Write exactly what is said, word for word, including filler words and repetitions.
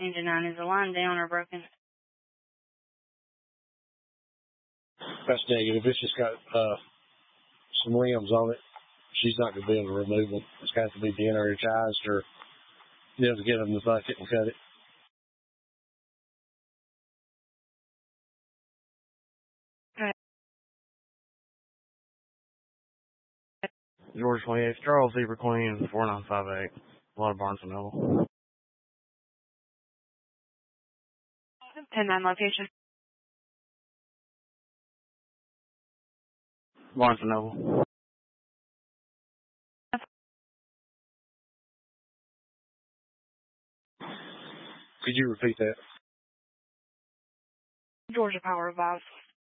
Engine nine, is the line down or broken? That's negative. It's just got uh, some rims on it. She's not going to be able to remove them. It's got to be de-energized or be able to get them in the bucket and cut it. George twenty-eight, Charles Zebra Queen, four nine five eight. A lot of Barnes and Noble. ten nine location. Barnes and Noble. Could you repeat that? Georgia Power Revive.